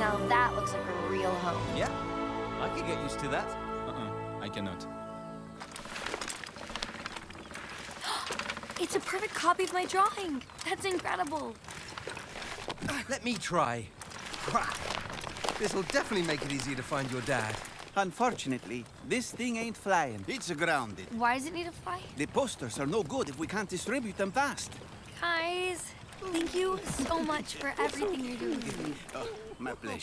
Now that looks like a real home. Yeah, I could get used to that. I cannot. It's a perfect copy of my drawing. That's incredible. Let me try. This'll definitely make it easier to find your dad. Unfortunately, this thing ain't flying. It's grounded. Why does it need to fly? The posters are no good if we can't distribute them fast. Guys, thank you so much for everything you're doing. My pleasure.